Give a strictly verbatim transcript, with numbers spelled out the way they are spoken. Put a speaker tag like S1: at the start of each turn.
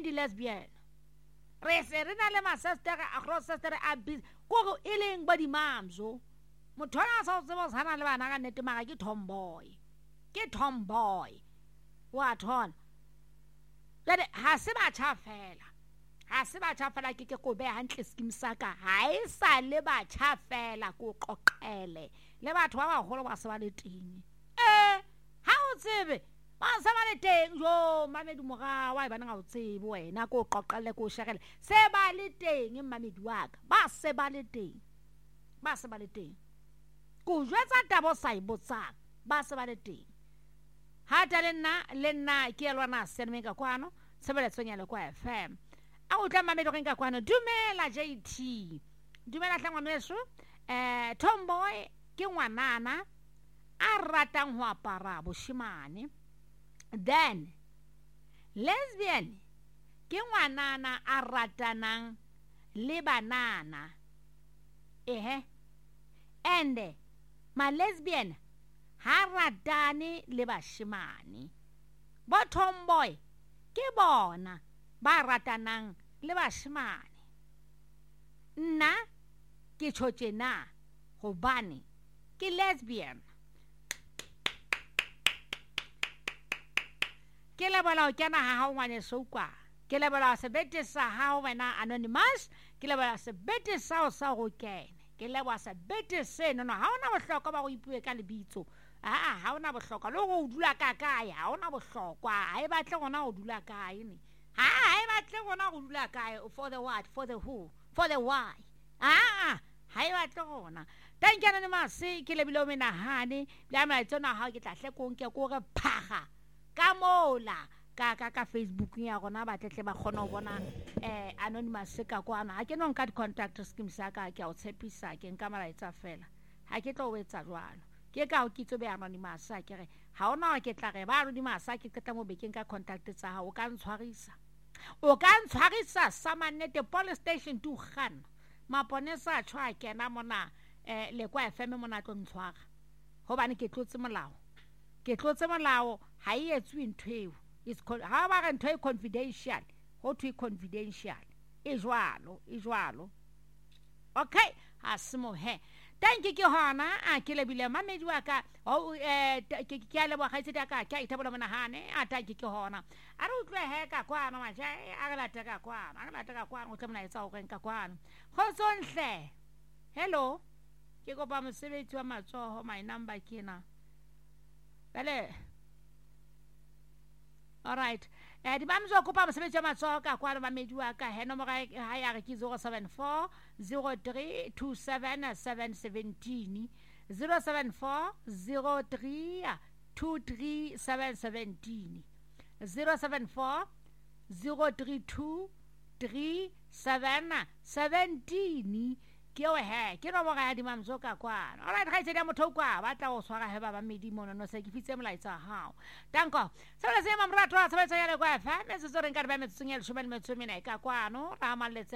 S1: teng di-lesbian re se re na le masestere across sestere a busy ko e leng ba dimamso motho a sa o tseba o tshwana le bana ka nnete maga ke tomboy ke tomboy wa thona jale ha se batjha fela ha se batjha fela ke ke go be hantle scheme saka ha e sa le batjha fela ko qoqele le batho ba bagolo ba se ba le teng eh ha o tsebe ba se ba le teng jo mamedi moga wa bana ga o tsebe wena ko qoqele ko shagele se ba le teng mamedi wa ka ba se ba le teng ba se ba le teng go jwetsa tabo sa ibotsang ba se ba le teng ha ta le nna le nna ke elwana senme ka kwano sebeletso nya le kwa F M a o tla mamedi go nka kwano dumela J T dumela tlangwa meso eh tomboy ke ngwanana a ratang ho apara boshimane then lesbian ke ngwanana a ratanang le banana ehe and ma lesbian ha ratane le bashimane bo tomboy ke bona ba ratanang le bashimane nna ke tshotse na gobane ke lesbian ke lebala o kena ha ha ngwane soukwa ke lebala sebete sa ha wena anonymous ke lebala sebete sa o sa go kene ke lebala sebete se no no ha ona bohlokwa ba go ipue ka lebitso a ha ona bohlokwa le go dula ka kae ha ona bohlokwa ha e batle gona go dula kae ne ha ha e batle gona go dula kae for the what for the who for the why ah ha e batle gona thank you anonymous ke lebile o menahane le ma tsona ha ke tla hle ko nke ko re phaga ka mola ka ka ka Facebook ya gona ba tletle ba kgona go bona eh anonymous ka kwana ha ke no nka di contact scheme sa ka ke a o tshepisa ke nka malaitsa fela ha ke tlo wetsa jwalo ke ka o kitso be anonymous a ke re ha ona ke tla re ba ro di masa ke keta mo bekeng ka contact tsa ha o ka ntshwarisa o ka ntshwarisa sa manete police station tu khan maponesa tshwa kena mona eh le kwa F M mona tlo ntshwara hobane ke tlotse molao ke tlotse molao ha e etswe nthweo it's ha ba re ntwe confidential ho thwe confidential e jwalo e jwalo okay ha simo he thank you ke hona a ke lebile mamedi wa ka o eh ke ke a leboga gaitse ka ka ke itabola monahane a thank you ke hona a re utlwe he ka kwana ma ja a ga lata ka kwana a ga lata ka kwana o tlemana etsa o renka kwana khotsonhle hello ke go ba mosebetsi wa matsoho my number kena bale all right eh di bamzo go pa mosebetsi wa matsoho ka kwana mamedi wa ka he nomoro ha ya re ke zero seven four zero three two seven seven one seven zero seven four zero three two three seven one seven zero seven four zero three two three seven one seven ke o he ke no boga ya di mamzo ka kwana all right ga itse dia motho kwa ba tla o swara he ba ba medi mono no se ke fitse molaitsa hao danko se le se mamrato a se ba tsaya le kwa fa me se so re nka ba me tsenya le shomela me tsomena ka kwano ra maletse